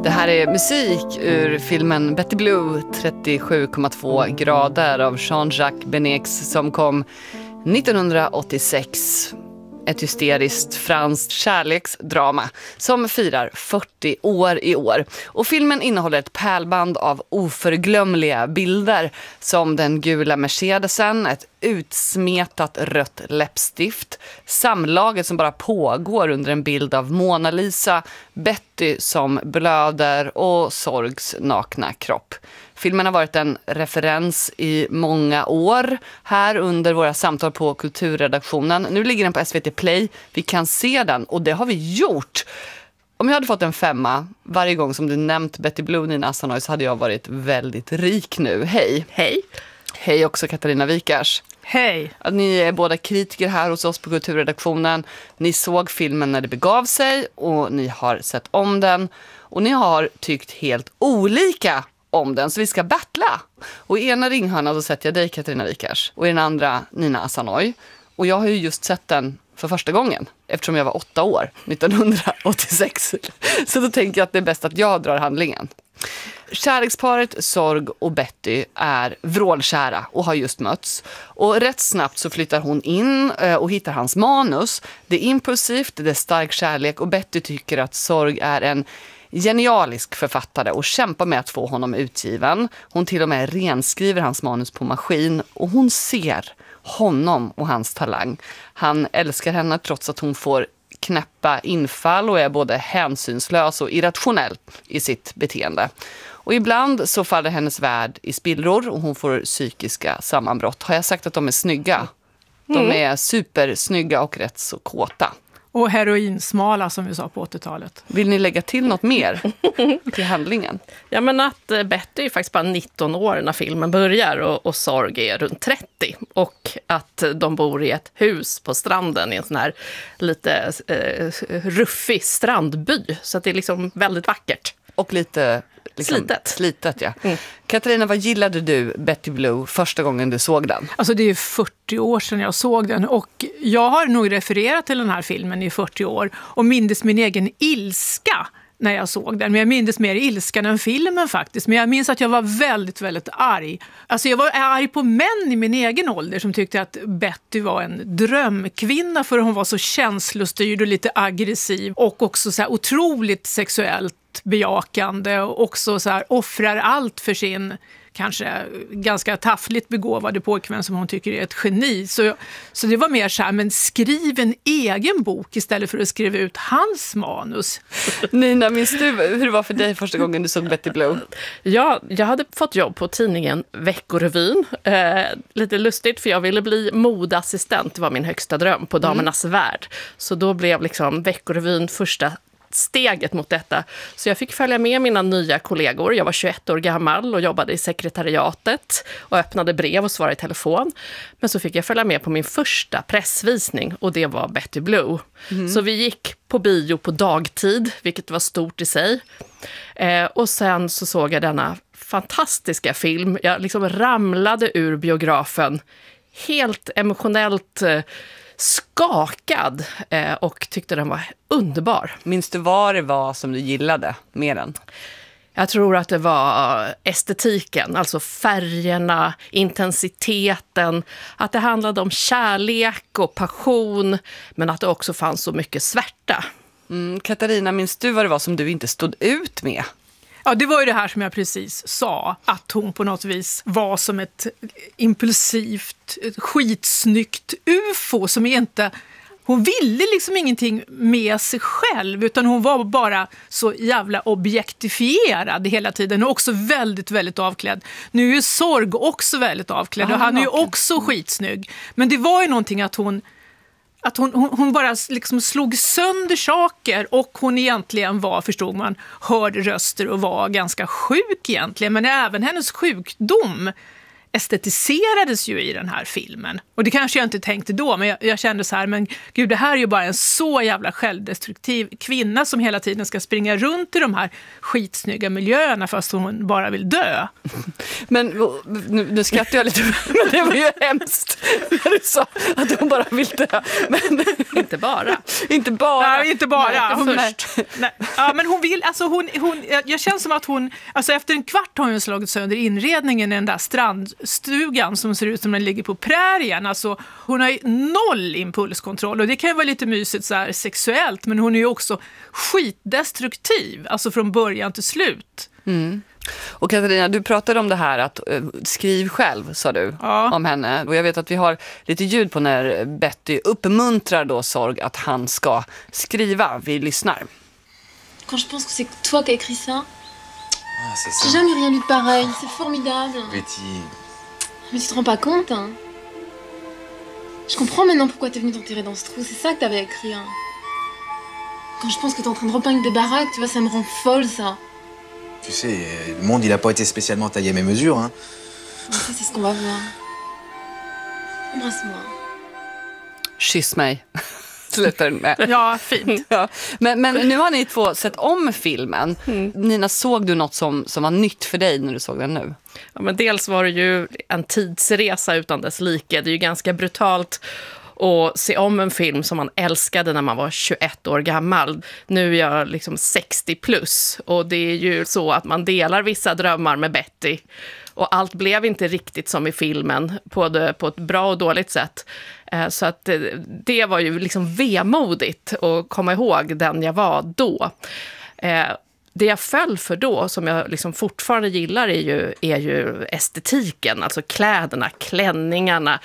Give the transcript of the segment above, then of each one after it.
Det här är musik ur filmen Betty Blue, 37,2 grader av Jean-Jacques Benex som kom 1986. Ett hysteriskt franskt kärleksdrama som firar 40 år i år. Och filmen innehåller ett pärlband av oförglömliga bilder som den gula Mercedesen, ett utsmetat rött läppstift, samlaget som bara pågår under en bild av Mona Lisa, Betty som blöder och Sorgs nakna kropp. Filmen har varit en referens i många år här under våra samtal på kulturredaktionen. Nu ligger den på SVT Play. Vi kan se den och det har vi gjort. Om jag hade fått en 5 varje gång som du nämnt Betty Blue, Nina Asanoy, så hade jag varit väldigt rik nu. Hej! Hej! Hej också Katarina Wikars. Hej! Ni är båda kritiker här hos oss på kulturredaktionen. Ni såg filmen när det begav sig och ni har sett om den. Och ni har tyckt helt olika om den, så vi ska battla. Och i ena ringhörnan så sätter jag dig, Katarina Wikars, och i den andra Nina Asanoy. Och jag har ju just sett den för första gången, eftersom jag var 8 år, 1986. Så då tänker jag att det är bäst att jag drar handlingen. Kärleksparet Sorg och Betty är vrålkära och har just mötts. Och rätt snabbt så flyttar hon in och hittar hans manus. Det är impulsivt, det är stark kärlek och Betty tycker att Sorg är en genialisk författare och kämpar med att få honom utgiven. Hon till och med renskriver hans manus på maskin och hon ser honom och hans talang. Han älskar henne trots att hon får knäppa infall och är både hänsynslös och irrationell i sitt beteende. Och ibland så faller hennes värld i spillror och hon får psykiska sammanbrott. Har jag sagt att de är snygga? De är supersnygga och rätt så kåta. Och heroinsmala som vi sa på 80-talet. Vill ni lägga till något mer till handlingen? Ja, men att Betty är faktiskt bara 19 år när filmen börjar och Sorg är runt 30. Och att de bor i ett hus på stranden i en sån här lite ruffig strandby. Så att det är liksom väldigt vackert. Och lite slitet ja. Katarina, vad gillade du Betty Blue första gången du såg den? Alltså det är 40 år sedan jag såg den och jag har nog refererat till den här filmen i 40 år och mindes min egen ilska när jag såg den. Men jag mindes mer ilskan än filmen faktiskt. Men jag minns att jag var väldigt, väldigt arg. Alltså jag var arg på män i min egen ålder som tyckte att Betty var en drömkvinna för hon var så känslostyrd och lite aggressiv och också så här otroligt sexuellt bejakande och också så här offrar allt för sin kanske ganska taffligt begåvade påkvän som hon tycker är ett geni. Så det var mer så här, men skriv en egen bok istället för att skriva ut hans manus. Nina, minns du hur det var för dig första gången du såg Betty Blue? Ja, jag hade fått jobb på tidningen Veckorevyn. Lite lustigt för jag ville bli modassistent. Det var min högsta dröm på Damernas Värld. Så då blev liksom Veckorevyn första steget mot detta. Så jag fick följa med mina nya kollegor. Jag var 21 år gammal och jobbade i sekretariatet och öppnade brev och svarade i telefon. Men så fick jag följa med på min första pressvisning och det var Betty Blue. Så vi gick på bio på dagtid, vilket var stort i sig. Och sen så såg jag denna fantastiska film. Jag liksom ramlade ur biografen helt emotionellt skakad och tyckte den var underbar. Minns du vad det var som du gillade med den? Jag tror att det var estetiken, alltså färgerna, intensiteten, att det handlade om kärlek och passion, men att det också fanns så mycket svärta. Katarina, minns du vad det var som du inte stod ut med? Ja, det var ju det här som jag precis sa, att hon på något vis var som ett impulsivt, ett skitsnyggt UFO som inte... Hon ville liksom ingenting med sig själv utan hon var bara så jävla objektifierad hela tiden och också väldigt, väldigt avklädd. Nu är ju Sorg också väldigt avklädd och han är ju också skitsnygg. Men det var ju någonting att hon bara liksom slog sönder saker och hon egentligen var, förstod man, hörde röster och var ganska sjuk egentligen. Men även hennes sjukdom estetiserades ju i den här filmen. Och det kanske jag inte tänkte då, men jag kände så här, men gud, det här är ju bara en så jävla självdestruktiv kvinna som hela tiden ska springa runt i de här skitsnygga miljöerna fast hon bara vill dö. Men nu skrattar jag lite, men det var ju hemskt när du sa att hon bara vill dö. Men Inte bara. inte bara. Nej, inte bara. Nej, först. Nej. Ja, men hon vill, alltså jag känner som att hon, alltså efter en kvart har hon slagit sönder inredningen i den där strandstugan som ser ut som den ligger på prärien. Alltså hon har ju noll impulskontroll och det kan ju vara lite mysigt så här sexuellt, men hon är ju också skitdestruktiv, alltså från början till slut. Mm. Och Katarina, du pratade om det här att skriv själv, sa du, om henne. Och jag vet att vi har lite ljud på när Betty uppmuntrar då Sorg att han ska skriva. Vi lyssnar. Quand je pense que c'est toi qui as écrit ça, c'est j'ai ça. jamais rien lu de pareil, c'est formidable. Betty, Mais tu te rends pas compte, hein? Je comprends maintenant pourquoi t'es venu t'enterrer dans ce trou, c'est ça que t'avais à écrire. Quand je pense que t'es en train de repeindre des baraques, tu vois, ça me rend folle, ça. tu sais, le monde il a pas été spécialement taillé à mes mesures, hein. Mais ça, c'est ce qu'on va voir. Embrasse-moi. Kyss mig. Slutar den med. Ja, fint. Ja. Men nu har ni två sett om filmen. Nina, såg du något som var nytt för dig när du såg den nu? Ja, men dels var det ju en tidsresa utan dess like. Det är ju ganska brutalt att se om en film som man älskade när man var 21 år gammal. Nu är jag liksom 60 plus och det är ju så att man delar vissa drömmar med Betty. Och allt blev inte riktigt som i filmen på ett bra och dåligt sätt. Så att det var ju liksom vemodigt att komma ihåg den jag var då. Det jag föll för då, som jag liksom fortfarande gillar, är ju estetiken. Alltså kläderna, klänningarna,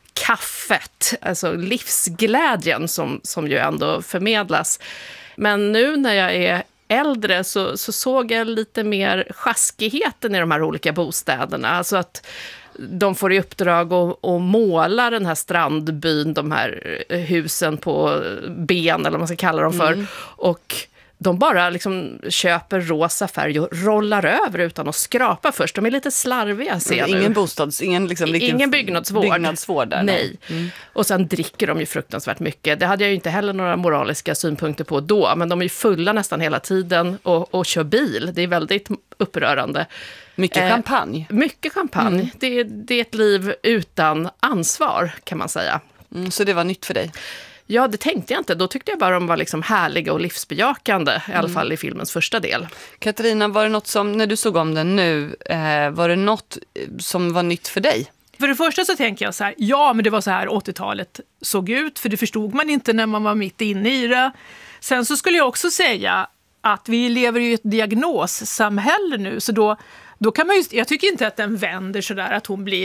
kaffet, alltså livsglädjen som ju ändå förmedlas. Men nu när jag är äldre så såg jag lite mer sjaskigheten i de här olika bostäderna. Alltså att de får i uppdrag att måla den här strandbyn, de här husen på ben eller vad man ska kalla dem för. Och de bara liksom köper rosa färg och rollar över utan att skrapa först. De är lite slarviga, ser du. Ingen byggnadsvård där. Nej. Och sen dricker de ju fruktansvärt mycket. Det hade jag ju inte heller några moraliska synpunkter på då. Men de är ju fulla nästan hela tiden och kör bil. Det är väldigt upprörande. Mycket champagne. Mycket champagne. Det är ett liv utan ansvar, kan man säga. Så det var nytt för dig? Ja, det tänkte jag inte. Då tyckte jag bara de var liksom härliga och livsbejakande, i alla fall i filmens första del. Katarina, var det något som, när du såg om den nu, var det något som var nytt för dig? För det första så tänker jag så här, ja men det var så här 80-talet såg ut, för det förstod man inte när man var mitt inne i det. Sen så skulle jag också säga att vi lever i ett diagnossamhälle nu, så då kan man ju, jag tycker inte att den vänder så där att hon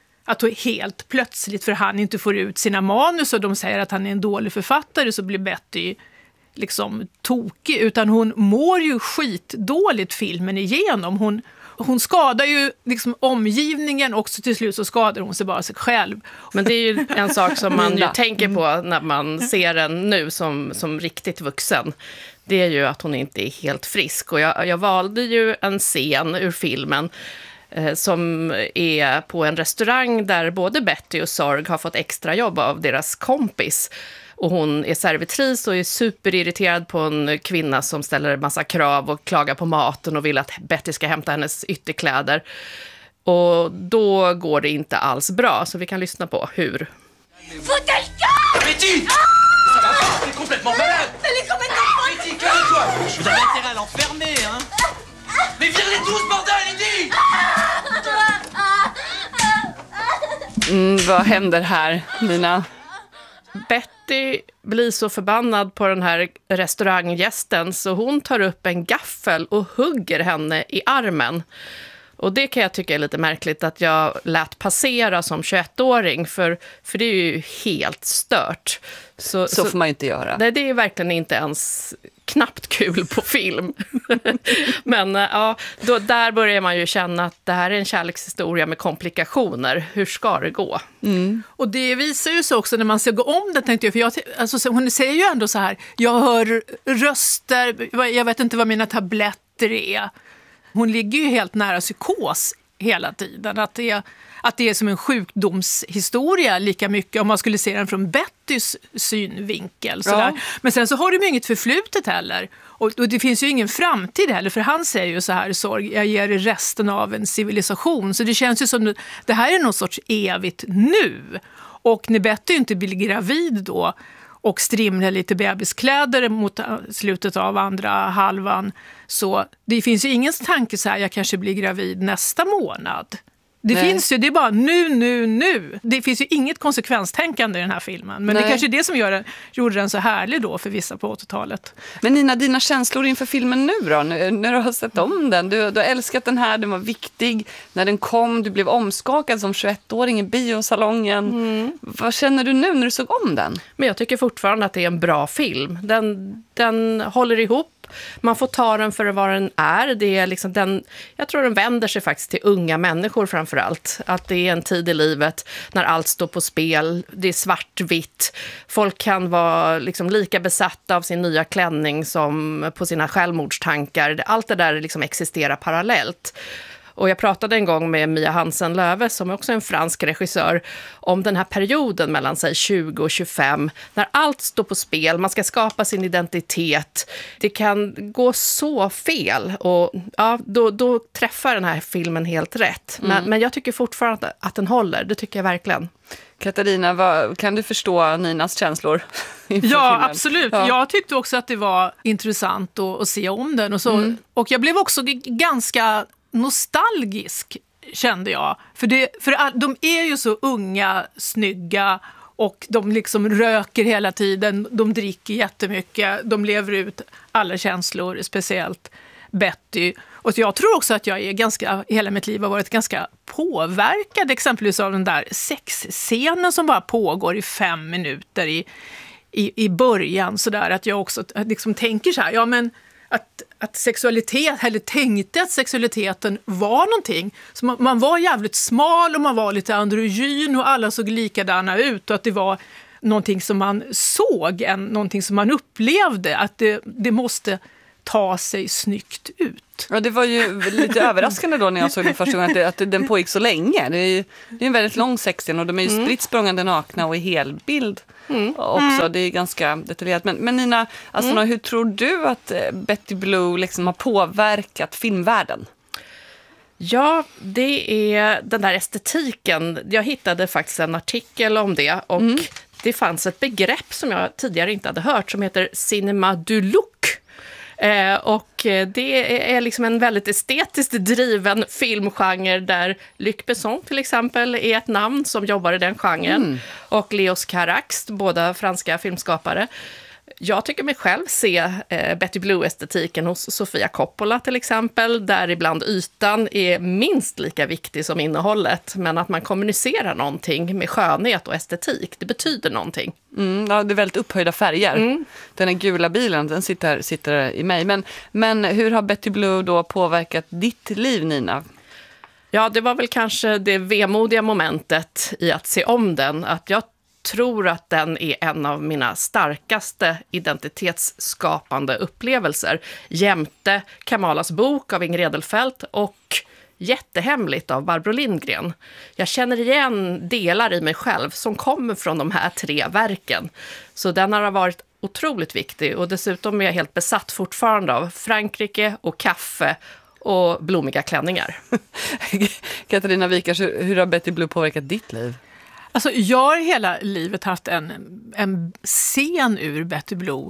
helt plötsligt, för han inte får ut sina manus och de säger att han är en dålig författare, så blir Betty liksom tokig, utan hon mår ju skitdåligt filmen igenom. Hon skadar ju liksom omgivningen, också till slut så skadar hon sig bara sig själv. Men det är ju en sak som man ju tänker på när man ser den nu som riktigt vuxen. Det är ju att hon inte är helt frisk. Och jag valde ju en scen ur filmen som är på en restaurang där både Betty och Sorg har fått extra jobb av deras kompis. Och hon är servitris och är superirriterad på en kvinna som ställer massa krav och klagar på maten och vill att Betty ska hämta hennes ytterkläder. Och då går det inte alls bra, så vi kan lyssna på hur. Betty! Ça va pas, t'es complètement malade! Elle est complètement folle! Betty, calme-toi! Vous avez intérêt à l'enfermer, hein? Mais vire-les tous, bordel, Eddie! Vad händer här, Nina? Betty blir så förbannad på den här restauranggästen så hon tar upp en gaffel och hugger henne i armen. Och det kan jag tycka är lite märkligt att jag lät passera som 21-åring, för det är ju helt stört. Så får man ju inte göra. Nej, det är verkligen inte ens knappt kul på film. Men ja, där börjar man ju känna att det här är en kärlekshistoria med komplikationer. Hur ska det gå? Och det visar ju så också när man ska gå om det, tänkte jag. För hon säger ju ändå så här, jag hör röster, jag vet inte vad mina tabletter är. Hon ligger ju helt nära psykos hela tiden. Att det är som en sjukdomshistoria lika mycket om man skulle se den från Bettys synvinkel. Ja. Men sen så har de ju inget förflutet heller. Och det finns ju ingen framtid heller, för han säger ju så här, sorg, jag ger er resten av en civilisation. Så det känns ju som det här är någon sorts evigt nu. Och när Betty inte blir gravid då och strimlar lite bebiskläder mot slutet av andra halvan, så det finns ju ingen tanke så här, jag kanske blir gravid nästa månad. Det finns ju, det är bara nu. Det finns ju inget konsekvenstänkande i den här filmen. Men det är kanske är det som gjorde den så härlig då för vissa på 80-talet. Men Nina, dina känslor inför filmen nu då? När du har sett om den. Du har älskat den här, den var viktig. När den kom, du blev omskakad som 21-åring i biosalongen. Vad känner du nu när du såg om den? Men jag tycker fortfarande att det är en bra film. Den håller ihop. Man får ta den för vad den är. Det är liksom jag tror den vänder sig faktiskt till unga människor framförallt. Att det är en tid i livet när allt står på spel. Det är svartvitt. Folk kan vara liksom lika besatta av sin nya klänning som på sina självmordstankar. Allt det där liksom existerar parallellt. Och jag pratade en gång med Mia Hansen-Löve, som är också en fransk regissör, om den här perioden mellan sig 20 och 25, när allt står på spel, man ska skapa sin identitet. Det kan gå så fel och ja, då träffar den här filmen helt rätt. Men jag tycker fortfarande att den håller, det tycker jag verkligen. Katarina, kan du förstå Ninas känslor? Ja, filmen? Absolut. Ja. Jag tyckte också att det var intressant att se om den. Och jag blev också ganska nostalgisk, kände jag. För de är ju så unga, snygga och de liksom röker hela tiden. De dricker jättemycket. De lever ut alla känslor, speciellt Betty. Och jag tror också att jag hela mitt liv har varit ganska påverkad exempelvis av den där sexscenen som bara pågår i 5 minuter i början. Så där att jag också liksom tänker så här, ja men att sexualitet, eller tänkte att sexualiteten var någonting. Så man var jävligt smal och man var lite androgyn och alla såg likadana ut. Och att det var någonting som man såg, någonting som man upplevde. Att det måste ta sig snyggt ut. Ja, det var ju lite överraskande då när jag såg den första gången att den pågick så länge. Det är en väldigt lång sexscen och de är ju spritt språngande nakna och i helbild också. Det är ganska detaljerat. Men Nina, alltså, hur tror du att Betty Blue liksom har påverkat filmvärlden? Ja, det är den där estetiken. Jag hittade faktiskt en artikel om det och det fanns ett begrepp som jag tidigare inte hade hört som heter Cinema du look. Och det är liksom en väldigt estetiskt driven filmgenre där Luc Besson till exempel är ett namn som jobbar i den genren. Och Léos Carax, båda franska filmskapare. Jag tycker mig själv se Betty Blue-estetiken hos Sofia Coppola till exempel, där ibland ytan är minst lika viktig som innehållet, men att man kommunicerar någonting med skönhet och estetik, det betyder någonting. Ja, det är väldigt upphöjda färger. Den här gula bilen, den sitter i mig. Men hur har Betty Blue då påverkat ditt liv, Nina? Ja, det var väl kanske det vemodiga momentet i att se om den, att jag tror att den är en av mina starkaste identitetsskapande upplevelser. Jämte Kamalas bok av Ingrid Edelfelt och Jättehemligt av Barbro Lindgren. Jag känner igen delar i mig själv som kommer från de här 3 verken. Så den har varit otroligt viktig och dessutom är jag helt besatt fortfarande av Frankrike och kaffe och blommiga klänningar. Katarina Wikars, hur har Betty Blue påverkat ditt liv? Alltså, jag har hela livet haft en scen ur Betty Blue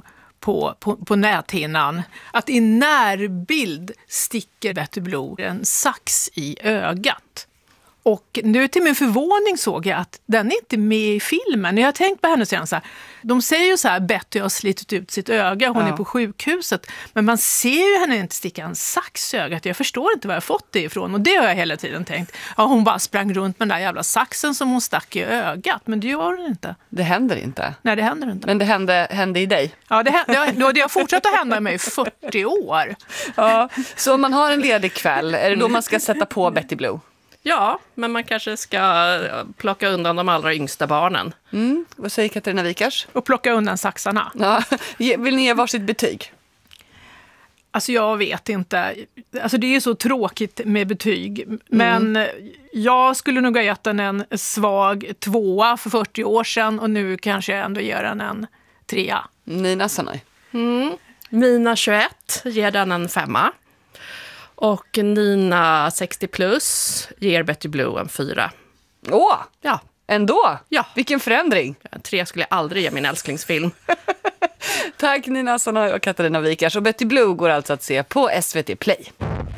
på näthinnan. Att i närbild sticker Betty Blue en sax i ögat. Och nu till min förvåning såg jag att den är inte med i filmen. Jag har tänkt på henne sen så här. De säger ju så här, Betty har slitit ut sitt öga, hon är på sjukhuset. Men man ser ju henne inte sticka en sax i ögat. Jag förstår inte var jag fått det ifrån. Och det har jag hela tiden tänkt. Ja, hon bara sprang runt med den där jävla saxen som hon stack i ögat. Men det gör hon inte. Det händer inte. Nej, det händer inte. Men det hände i dig. Ja, det har fortsatt att hända i mig i 40 år. Ja, så om man har en ledig kväll, är det då man ska sätta på Betty Blue? Ja, men man kanske ska plocka undan de allra yngsta barnen. Vad säger Katarina Wikars? Och plocka undan saxarna. Ja. Vill ni ge varsitt betyg? Alltså jag vet inte. Alltså det är så tråkigt med betyg. Men jag skulle nog ha gett den en svag 2 för 40 år sedan. Och nu kanske jag ändå ger den en 3. Nina Sanoj. Mina 21 ger den en 5. Och Nina 60 plus ger Betty Blue en 4. Åh, Ja, ändå. Ja. Vilken förändring. 3 skulle jag aldrig ge min älsklingsfilm. Tack Nina Sanoj och Katarina Wikars. Och Betty Blue går alltså att se på SVT Play.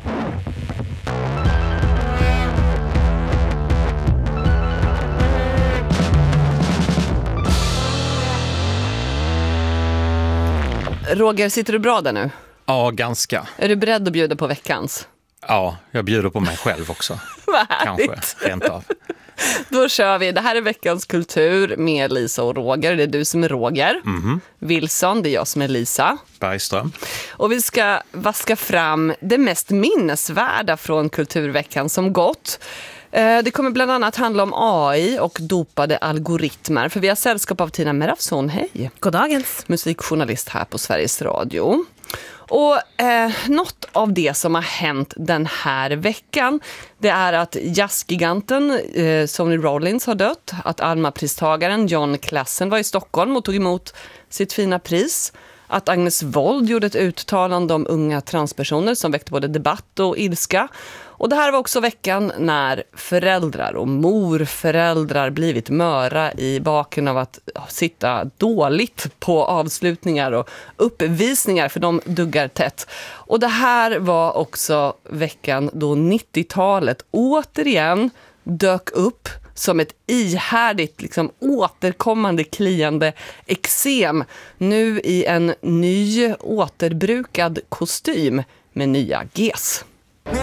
Roger, sitter du bra där nu? Ja, ganska. Är du beredd att bjuda på veckans? Ja, jag bjuder på mig själv också. Vad härligt. Kanske, rent av. Då kör vi. Det här är veckans kultur med Lisa och Roger. Det är du som är Roger. Wilson, det är jag som är Lisa. Bergström. Och vi ska vaska fram det mest minnesvärda från kulturveckan som gått. Det kommer bland annat handla om AI och dopade algoritmer. För vi har sällskap av Tina Merafson. Hej! Goddagens. Musikjournalist här på Sveriges Radio. Och något av det som har hänt den här veckan, det är att jazzgiganten Sonny Rollins har dött. Att Alma-pristagaren John Klassen var i Stockholm och tog emot sitt fina pris. Att Agnes Wold gjorde ett uttalande om unga transpersoner som väckte både debatt och ilska. Och det här var också veckan när föräldrar och morföräldrar blivit möra i baken av att sitta dåligt på avslutningar och uppvisningar, för de duggar tätt. Och det här var också veckan då 90-talet återigen dök upp som ett ihärdigt, återkommande kliande eksem. Nu i en ny återbrukad kostym med nya ges.